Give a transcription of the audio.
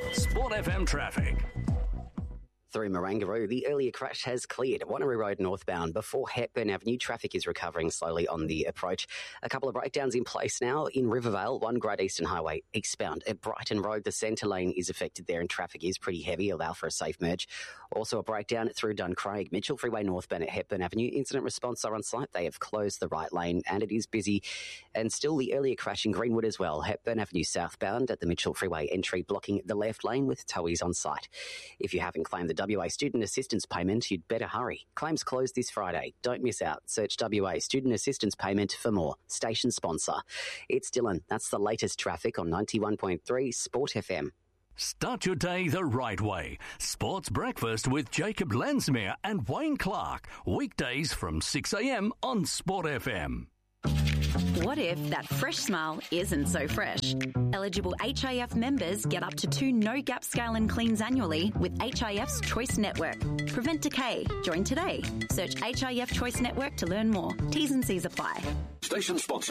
Sport FM traffic. Through Marangaroo, the earlier crash has cleared. Wanneroo Road northbound before Hepburn Avenue. Traffic is recovering slowly on the approach. A couple of breakdowns in place now in Rivervale, 1 Great Eastern Highway eastbound. At Brighton Road, the centre lane is affected there and traffic is pretty heavy. Allow for a safe merge. Also a breakdown through Duncraig. Mitchell Freeway northbound at Hepburn Avenue. Incident response are on site. They have closed the right lane and it is busy. And still the earlier crash in Greenwood as well. Hepburn Avenue southbound at the Mitchell Freeway entry blocking the left lane with towies on site. If you haven't claimed the WA Student Assistance Payment, you'd better hurry. Claims close this Friday. Don't miss out. Search WA Student Assistance Payment for more. Station sponsor. It's Dylan. That's the latest traffic on 91.3 Sport FM. Start your day the right way. Sports Breakfast with Jacob Lensmere and Wayne Clark. Weekdays from 6 a.m. on Sport FM. What if that fresh smile isn't so fresh? Eligible HIF members get up to 2 no-gap scale and cleans annually with HIF's Choice Network. Prevent decay. Join today. Search HIF Choice Network to learn more. T's and C's apply. Station sponsor.